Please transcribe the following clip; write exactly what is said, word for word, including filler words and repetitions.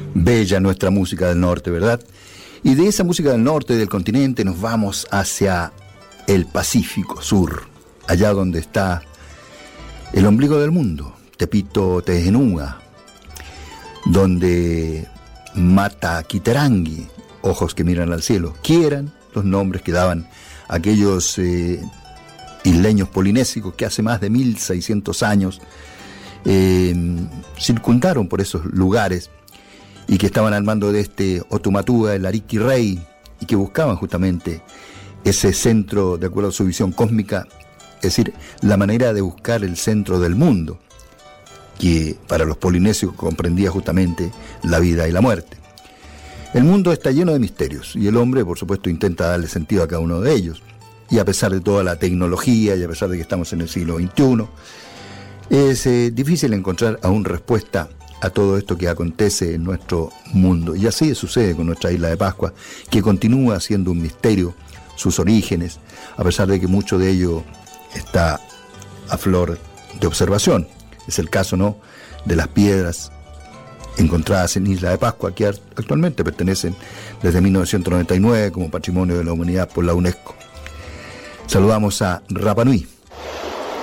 Bella nuestra música del norte, ¿verdad? Y de esa música del norte del continente nos vamos hacia el Pacífico Sur, allá donde está el ombligo del mundo, Tepito Tejenúa, donde Mata Quiterangui, ojos que miran al cielo, quieran los nombres que daban aquellos eh, isleños polinésicos que hace más de mil seiscientos años eh, circundaron por esos lugares y que estaban al mando de este Otumatúa, el Ariqui Rey, y que buscaban justamente ese centro, de acuerdo a su visión cósmica, es decir, la manera de buscar el centro del mundo, que para los polinesios comprendía justamente la vida y la muerte. El mundo está lleno de misterios, y el hombre, por supuesto, intenta darle sentido a cada uno de ellos. Y a pesar de toda la tecnología, y a pesar de que estamos en el siglo veintiuno, es eh, difícil encontrar aún respuesta a todo esto que acontece en nuestro mundo. Y así sucede con nuestra isla de Pascua, que continúa siendo un misterio sus orígenes, a pesar de que mucho de ello está a flor de observación. Es el caso, ¿no?, de las piedras encontradas en Isla de Pascua, que actualmente pertenecen desde mil novecientos noventa y nueve como Patrimonio de la Humanidad por la UNESCO. Saludamos a Rapa Nui.